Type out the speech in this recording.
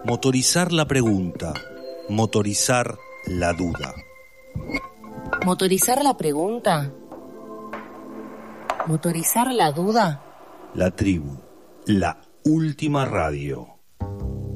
Motorizar la pregunta, motorizar la duda. Motorizar la pregunta, motorizar la duda. La tribu, la última radio.